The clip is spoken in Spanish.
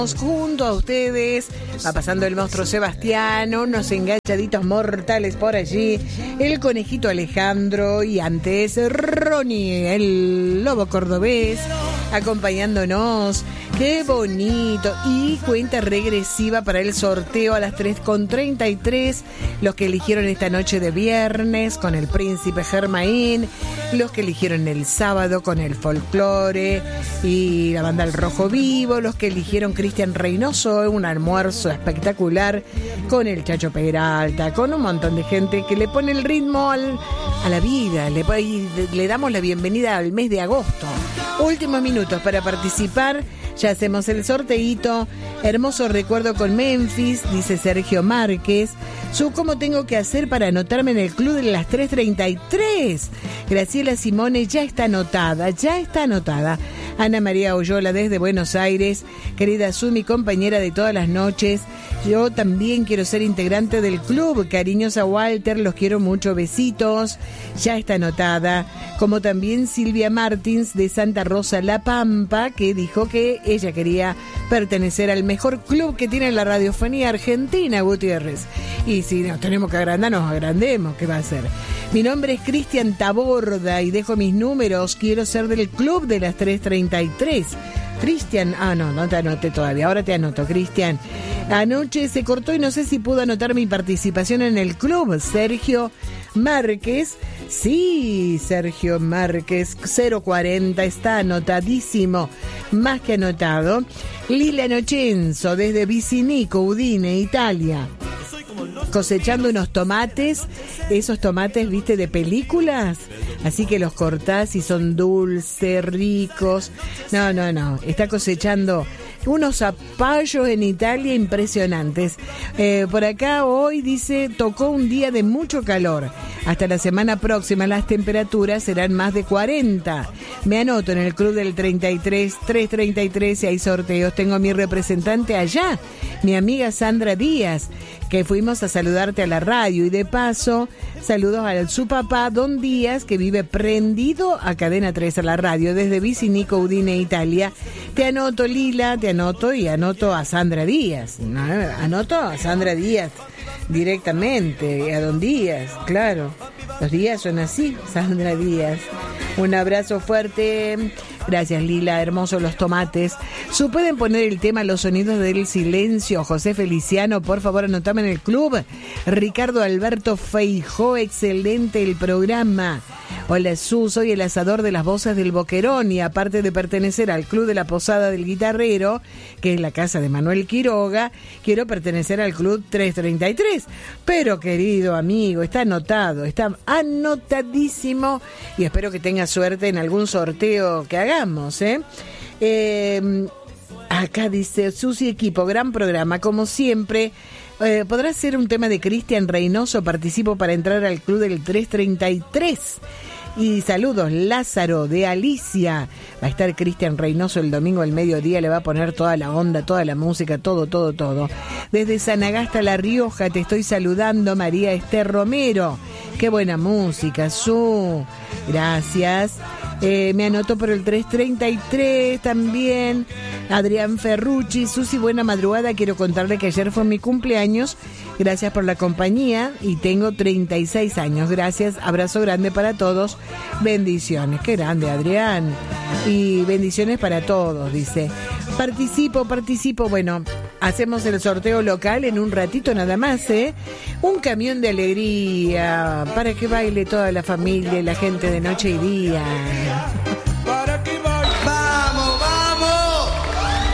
junto a ustedes, va pasando el monstruo Sebastián, unos enganchaditos mortales por allí, el conejito Alejandro y antes Ronnie, el lobo cordobés, acompañándonos. Qué bonito. Y cuenta regresiva para el sorteo a las 3:33. Los que eligieron esta noche de viernes con el príncipe Germain, los que eligieron el sábado con el folclore y la banda El Rojo Vivo, los que eligieron Cristian Reynoso, un almuerzo espectacular con el Chacho Peralta, con un montón de gente que le pone el ritmo a la vida. Le damos la bienvenida al mes de agosto. Últimos minutos para participar. Ya hacemos el sorteíto. Hermoso recuerdo con Memphis, dice Sergio Márquez. ¿Cómo tengo que hacer para anotarme en el club de las 3:33? Graciela Simone ya está anotada. Ana María Oyola desde Buenos Aires. Querida Sumi, compañera de todas las noches. Yo también quiero ser integrante del club. Cariños a Walter, los quiero mucho, besitos. Ya está anotada. Como también Silvia Martins de Santa Rosa La Pampa, que dijo que ella quería pertenecer al mejor club que tiene la radiofonía argentina, Gutiérrez. Y si nos tenemos que agrandar, nos agrandemos. ¿Qué va a ser? Mi nombre es Cristian Taborda y dejo mis números. Quiero ser del club de las 3:33. Cristian, no te anoté todavía. Ahora te anoto, Cristian. Anoche se cortó y no sé si pudo anotar mi participación en el club. Sergio Márquez. Sí, Sergio Márquez, 040, está anotadísimo, más que anotado. Lila Nochenzo, desde Vicinico, Udine, Italia. Cosechando unos tomates, esos tomates, viste, de películas, así que los cortás y son dulces, ricos. No, está cosechando unos zapallos en Italia impresionantes. Por acá hoy dice, tocó un día de mucho calor. Hasta la semana próxima las temperaturas serán más de 40. Me anoto en el club del 333 y hay sorteos. Tengo a mi representante allá, mi amiga Sandra Díaz, que fuimos a saludarte a la radio. Y de paso, saludos a su papá, Don Díaz, que vive prendido a Cadena 3 a la radio, desde Vicinico, Udine, Italia. Te anoto, Lila, te anoto y anoto a Sandra Díaz. Anoto a Sandra Díaz directamente, a Don Díaz, claro. Los Díaz son así, Sandra Díaz. Un abrazo fuerte. Gracias, Lila. Hermosos los tomates. ¿Pueden poner el tema Los Sonidos del Silencio? José Feliciano, por favor, anotame en el club. Ricardo Alberto Feijó, excelente el programa. Hola, soy el asador de las voces del Boquerón y aparte de pertenecer al club de la Posada del Guitarrero, que es la casa de Manuel Quiroga, quiero pertenecer al club 333. Pero, querido amigo, está anotado, está anotadísimo y espero que tenga suerte en algún sorteo que hagamos, Acá dice Susi Equipo, gran programa, como siempre. ¿Podrá ser un tema de Cristian Reynoso? Participo para entrar al club del 333. Y saludos, Lázaro de Alicia. Va a estar Cristian Reynoso el domingo al mediodía, le va a poner toda la onda, toda la música, todo. Desde Sanagasta, La Rioja, te estoy saludando, María Esther Romero. Qué buena música, gracias. Me anotó por el 333 también. Adrián Ferrucci, Susi, buena madrugada. Quiero contarle que ayer fue mi cumpleaños. Gracias por la compañía y tengo 36 años. Gracias, abrazo grande para todos. Bendiciones. Qué grande, Adrián. Y bendiciones para todos, dice. Participo. Bueno, hacemos el sorteo local en un ratito nada más, Un camión de alegría para que baile toda la familia y la gente de noche y día.